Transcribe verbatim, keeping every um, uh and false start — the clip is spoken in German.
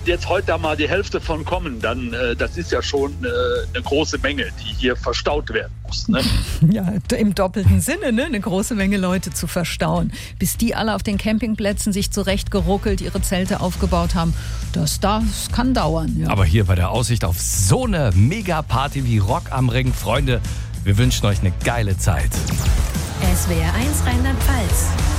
jetzt heute da mal die Hälfte von kommen, dann äh, das ist ja schon äh, eine große Menge, die hier verstaut werden muss. Ne? Ja, im doppelten Sinne, ne? Eine große Menge Leute zu verstauen. Bis die alle auf den Campingplätzen sich zurechtgeruckelt, ihre Zelte aufgebaut haben, das, das kann dauern. Ja. Aber hier bei der Aussicht auf so eine Mega-Party wie Rock am Ring, Freunde, wir wünschen euch eine geile Zeit. S W R eins Rheinland-Pfalz.